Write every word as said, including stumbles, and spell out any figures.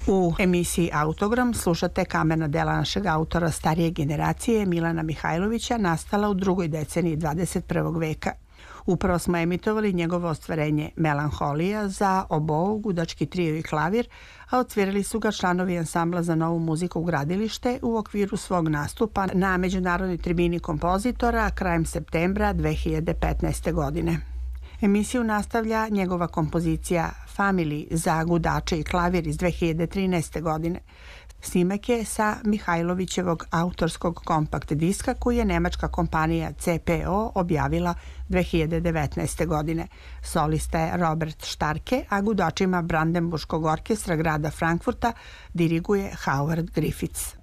U emisiji Autogram slušate kamena dela našeg autora starije generacije Milana Mihajlovića, nastala u drugoj deceniji dvadeset prvog veka. Upravo smo emitovali njegovo ostvarenje Melanholija za obou, gudački trio i klavir, a odsvirali su ga članovi ansambla za novu muziku u Gradilište u okviru svog nastupa na Međunarodnoj tribini kompozitora krajem septembra dve hiljade petnaeste. godine. Emisiju nastavlja njegova kompozicija Family za gudače i klavir iz dve hiljade trinaeste. godine. Snimak je sa Mihajlovićevog autorskog kompakt diska koji je nemačka kompanija C P O objavila dve hiljade devetnaeste. godine. Solista je Robert Starke, a gudačima Brandenburškog orkestra grada Frankfurta diriguje Howard Griffiths.